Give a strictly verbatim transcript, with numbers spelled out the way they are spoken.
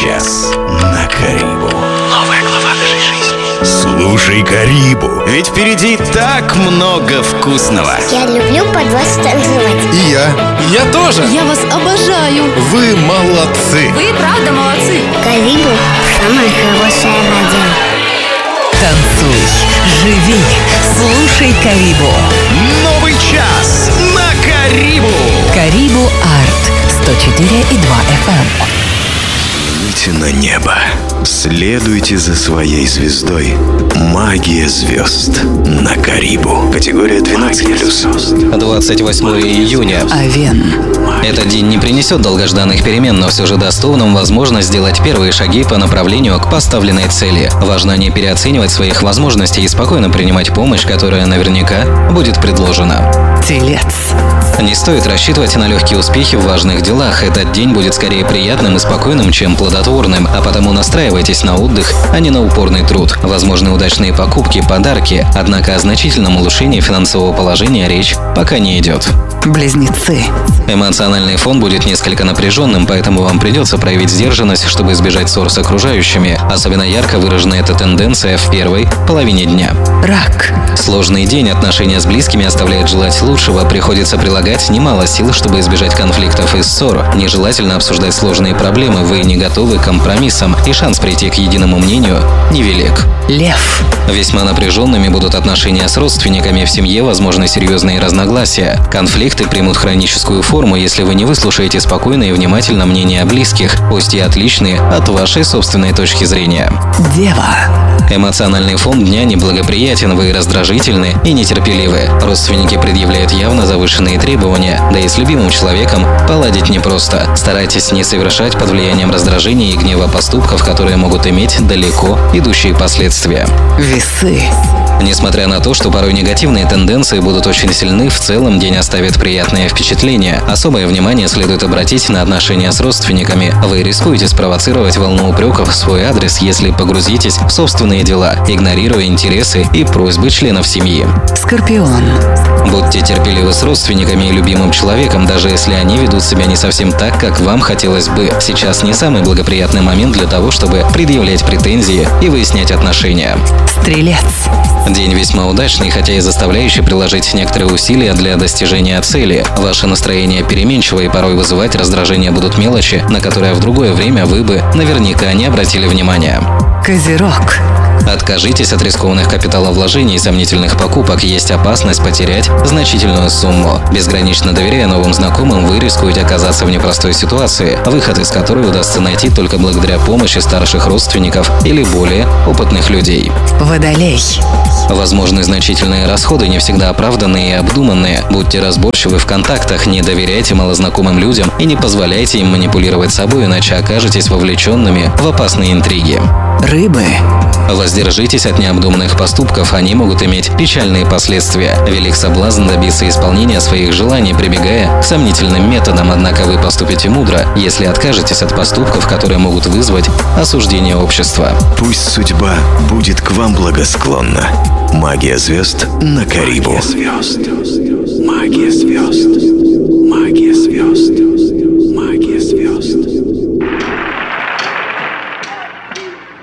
час на Карибу. Новая глава нашей жизни. Слушай Карибу, ведь впереди так много вкусного. Я люблю под вас танцевать. И я. Я тоже. Я вас обожаю. Вы молодцы. Вы правда молодцы. Карибу – самая хорошая радио. Танцуй, живи, слушай Карибу. Новый час на Карибу. Карибу Арт сто четыре и два эф эм. Выйти на небо. Следуйте за своей звездой. Магия звезд на Карибу. Категория двенадцать плюс. двадцать восьмого июня. Авен. Этот день не принесет долгожданных перемен, но все же даст нам возможность сделать первые шаги по направлению к поставленной цели. Важно не переоценивать своих возможностей и спокойно принимать помощь, которая наверняка будет предложена. Телец. Не стоит рассчитывать на легкие успехи в важных делах. Этот день будет скорее приятным и спокойным, чем плодотворным, а потому настраивайтесь на отдых, а не на упорный труд. Возможны удачные покупки, подарки, однако о значительном улучшении финансового положения речь пока не идет. Близнецы. Эмоциональный фон будет несколько напряженным, поэтому вам придется проявить сдержанность, чтобы избежать ссор с окружающими. Особенно ярко выражена эта тенденция в первой половине дня. Рак. Сложный день, отношения с близкими оставляет желать лучшего, приходится прилагать немало сил, чтобы избежать конфликтов и ссор. Нежелательно обсуждать сложные проблемы, вы не готовы к компромиссам, и шанс прийти к единому мнению невелик. Лев. Весьма напряженными будут отношения с родственниками, в семье возможны серьезные разногласия. Конфликты примут хроническую форму, если вы не выслушаете спокойно и внимательно мнения близких, пусть и отличные от вашей собственной точки зрения. Дева. Эмоциональный фон дня неблагоприятен, вы раздражительны и нетерпеливы. Родственники предъявляют явно завышенные требования, да и с любимым человеком поладить непросто. Старайтесь не совершать под влиянием раздражения и гнева поступков, которые могут иметь далеко идущие последствия. Весы. Несмотря на то, что порой негативные тенденции будут очень сильны, в целом день оставит приятное впечатление. Особое внимание следует обратить на отношения с родственниками. Вы рискуете спровоцировать волну упреков в свой адрес, если погрузитесь в собственные дела, игнорируя интересы и просьбы членов семьи. Скорпион. Будьте терпеливы с родственниками и любимым человеком, даже если они ведут себя не совсем так, как вам хотелось бы. Сейчас не самый благоприятный момент для того, чтобы предъявлять претензии и выяснять отношения. Стрелец. День весьма удачный, хотя и заставляющий приложить некоторые усилия для достижения цели. Ваше настроение переменчиво, и порой вызывать раздражение будут мелочи, на которые в другое время вы бы наверняка не обратили внимания. Козерог. Откажитесь от рискованных капиталовложений и сомнительных покупок, есть опасность потерять значительную сумму. Безгранично доверяя новым знакомым, вы рискуете оказаться в непростой ситуации, выход из которой удастся найти только благодаря помощи старших родственников или более опытных людей. Водолей. Возможны значительные расходы, не всегда оправданные и обдуманные. Будьте разборчивы в контактах, не доверяйте малознакомым людям и не позволяйте им манипулировать собой, иначе окажетесь вовлеченными в опасные интриги. Рыбы. Воздержитесь от необдуманных поступков, они могут иметь печальные последствия. Велик соблазн добиться исполнения своих желаний, прибегая к сомнительным методам, однако вы поступите мудро, если откажетесь от поступков, которые могут вызвать осуждение общества. Пусть судьба будет к вам благосклонна. Магия звезд на Карибу. Магия звезд. Магия звезд. Магия звезд.